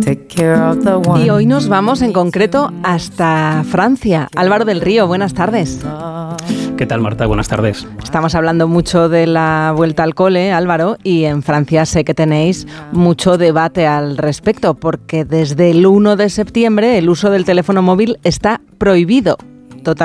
Y hoy nos vamos en concreto hasta Francia. Álvaro del Río, buenas tardes. ¿Qué tal, Marta? Buenas tardes. Estamos hablando mucho de la vuelta al cole, Álvaro, y en Francia sé que tenéis mucho debate al respecto, porque desde el 1 de septiembre el uso del teléfono móvil está prohibido.